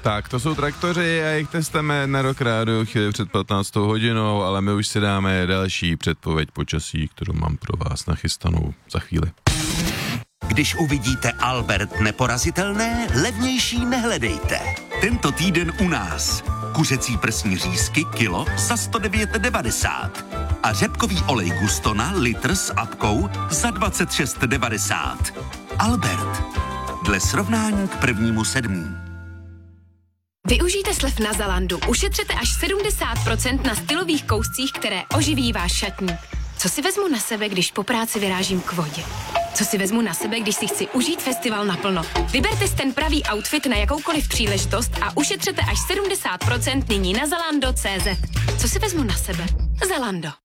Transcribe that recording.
Tak, to jsou traktoři a jejich testeme na Rock Radio chvíli před 15. hodinou, ale my už si dáme další předpověď počasí, kterou mám pro vás nachystanou za chvíli. Když uvidíte Albert neporazitelné, levnější nehledejte. Tento týden u nás. Kuřecí prsní řízky kilo za 109,90 a řepkový olej Gustona litr s apkou za 26,90. Albert. Dle srovnání k 1.7. Využijte slev na Zalandu. Ušetřete až 70% na stylových kouscích, které oživí váš šatník. Co si vezmu na sebe, když po práci vyrážím k vodě? Co si vezmu na sebe, když si chci užít festival naplno? Vyberte si ten pravý outfit na jakoukoliv příležitost a ušetřete až 70% nyní na zalando.cz. Co si vezmu na sebe? Zalando.